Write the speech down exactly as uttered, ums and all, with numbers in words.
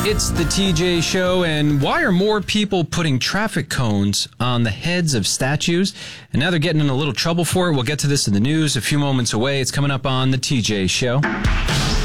It's the T J Show, and why are more people putting traffic cones on the heads of statues? And now they're getting in a little trouble for it. We'll get to this in the news a few moments away. It's coming up on the T J Show.